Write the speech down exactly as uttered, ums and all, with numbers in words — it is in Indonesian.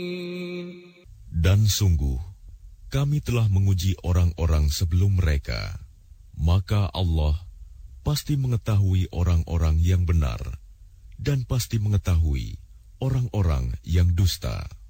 Dan sungguh, kami telah menguji orang-orang sebelum mereka, maka Allah pasti mengetahui orang-orang yang benar dan pasti mengetahui orang-orang yang dusta.